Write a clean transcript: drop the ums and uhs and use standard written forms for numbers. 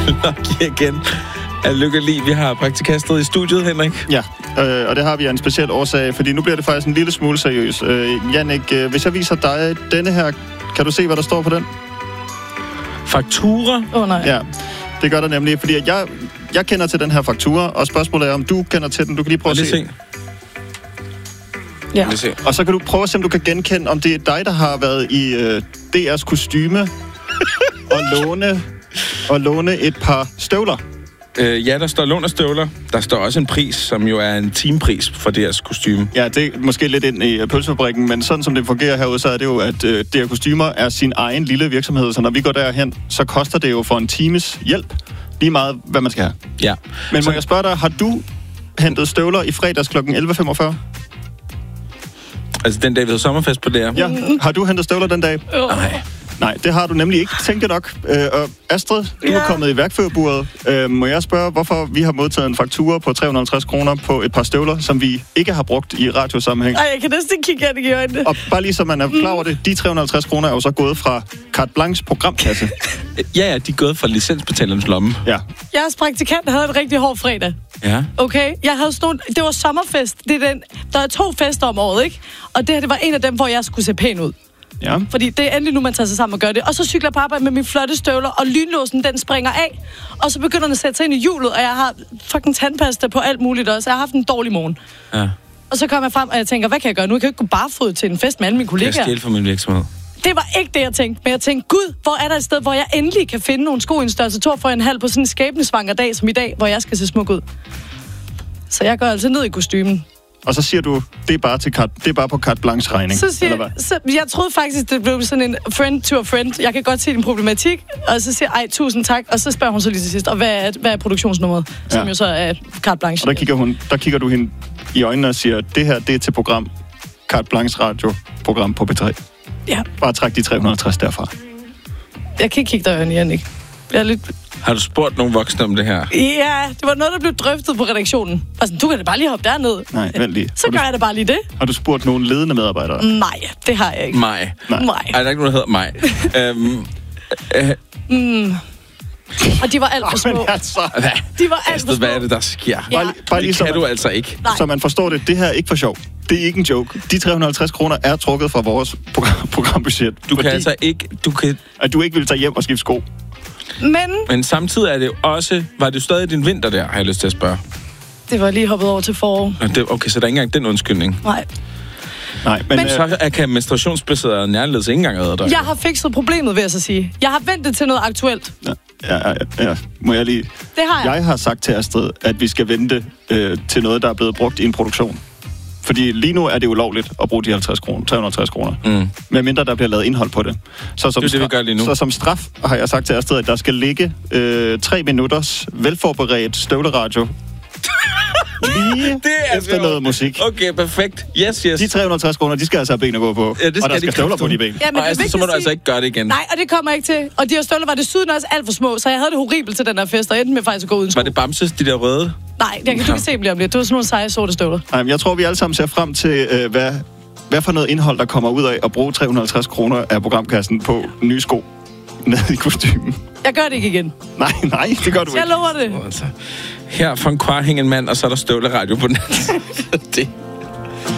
Lucky igen. Lykke lige. Vi har praktikastet i studiet, Henrik. Ja, og det har vi af en speciel årsag, fordi nu bliver det faktisk en lille smule seriøs. Jannik, hvis jeg viser dig denne her, kan du se, hvad der står på den? Faktura? Nej. Ja, det gør der nemlig, fordi jeg kender til den her faktura, og spørgsmålet er, om du kender til den. Du kan lige prøve at se. Ja. Og så kan du prøve at se, om du kan genkende, om det er dig, der har været i DR's kostyme og låne et par støvler. Ja, der står lån og støvler. Der står også en pris, som jo er en timepris for deres kostyme. Ja, det er måske lidt ind i pølsefabrikken, men sådan som det fungerer herude, så er det jo, at DR Kostymer er sin egen lille virksomhed, så når vi går derhen, så koster det jo for en times hjælp lige meget, hvad man skal have. Ja. Men må jeg spørge dig, har du hentet støvler i fredags kl. 11.45? Altså den dag, vi havde sommerfest på DR? Ja. Har du hentet støvler den dag? Nej, det har du nemlig ikke, tænkt jeg nok. Og Astrid, du er kommet i værkførerburet. Må jeg spørge, hvorfor vi har modtaget en faktura på 350 kroner på et par støvler, som vi ikke har brugt i radiosammenhæng? Ej, jeg kan næsten kigge ind i øjnene. Og bare lige så man er klar over det, de 350 kroner er jo så gået fra Carte Blanche programkasse. Ja, de er gået fra licensbetalernes lomme. Ja. Jeres praktikant havde en rigtig hård fredag. Ja. Okay, jeg havde det var sommerfest. Der er 2 fester om året, ikke? Og det her, det var en af dem, hvor jeg skulle se pæn ud. Ja. Fordi det er endelig nu, man tager sig sammen og gør det. Og så cykler jeg på arbejde med mine flotte støvler, og lynlåsen, den springer af. Og så begynder den at sætte sig ind i hjulet, og jeg har fucking tandpasta på alt muligt også. Jeg har haft en dårlig morgen. Ja. Og så kommer jeg frem, og jeg tænker, hvad kan jeg gøre nu? Jeg kan jo ikke gå barefod til en fest med alle mine kollegaer. Jeg stjæle for min virksomhed. Det var ikke det, jeg tænkte. Men jeg tænkte, gud, hvor er der et sted, hvor jeg endelig kan finde nogle sko i en størrelse 2,5 på sådan en skæbnesvanger dag som i dag, hvor jeg skal se smuk ud. Så jeg går altså ned i kostymen. Og så siger du, det er bare på Carte Blanche regning. Jeg troede faktisk, det blev sådan en friend to a friend. Jeg kan godt se din problematik. Og så siger jeg, tusind tak. Og så spørger hun så lige til sidst, og hvad er produktionsnummeret? Som jo så er Carte Blanche. Og der kigger du hende i øjnene og siger, det her, det er til program Carte Blanche radioprogram på P3. Ja. Bare træk de 350 derfra. Jeg kan ikke kigge dig i øjnene, Jannik. Jeg er lidt... Har du spurgt nogle voksne om det her? Ja, det var noget, der blev drøftet på redaktionen. Altså, du kan da bare lige hoppe derned. Nej, vent lige. Så gør jeg da bare lige det. Har du spurgt nogle ledende medarbejdere? Nej, det har jeg ikke. Nej. Nej. Ej, der er ikke nogen, der hedder mig. Og de var alt for små. Altså. De var alt for små. Hvad er det, der sker? Ja. Bare lige det kan du altså ikke. Nej. Så man forstår det. Det her er ikke for sjov. Det er ikke en joke. De 350 kroner er trukket fra vores programbudget. Du kan altså ikke... At du ikke vil tage hjem og skifte sko. Men samtidig er det jo også... Var det stadig din vinter der, har jeg lyst til at spørge? Det var lige hoppet over til forår. Okay, så der er ikke engang den undskyldning. Nej, men så kan menstruationsbaseret nærledes ikke engang redde dig. Jeg har fikset problemet, vil jeg så sige. Jeg har ventet til noget aktuelt. Ja. Må jeg lige... Det har jeg. Jeg har sagt til Astrid, at vi skal vente til noget, der er blevet brugt i en produktion. Fordi lige nu er det ulovligt at bruge de 350 kroner. Med mindre der bliver lavet indhold på det. Så som, det er det, vi gør lige nu. Så som straf har jeg sagt til Astrid, at der skal ligge 3 minutters velforberedt støvleradio. Lige efter noget musik. Okay, perfekt. Yes. De 350 kroner, de skal altså have ben at gå på. Ja, det skal og der skal støvler på de ben. Ja, men så må du altså ikke gøre det igen. Nej, og det kommer ikke til. Og de her støvler var desuden også alt for små, så jeg havde det horribelt til den her fest, og endte med faktisk at gå uden sko. Var det Bamses, de der røde? Nej, du kan se lige om lidt. Det var sådan nogle seje sorte støvler. Nej, men jeg tror, vi alle sammen ser frem til, hvad for noget indhold, der kommer ud af at bruge 350 kroner af programkassen på nye sko ned i kostymen. Jeg gør det ikke igen. Nej, det gør du ikke. Jeg lover det. Her fra en kvart hænger en mand, og så er der støvleradio på den. Det